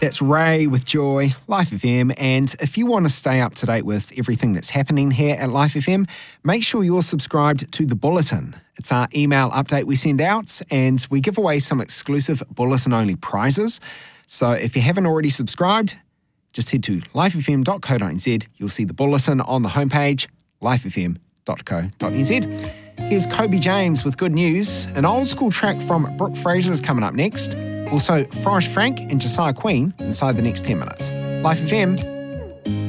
That's Ray with Joy, Life FM. And if you want to stay up to date with everything that's happening here at Life FM, make sure you're subscribed to The Bulletin. It's our email update we send out, and we give away some exclusive Bulletin-only prizes. So if you haven't already subscribed, just head to lifefm.co.nz. You'll see The Bulletin on the homepage, lifefm.co.nz. Here's Kobe James with good news. An old school track from Brooke Fraser is coming up next. Also, Forrest Frank and Josiah Queen inside the next 10 minutes. Life FM.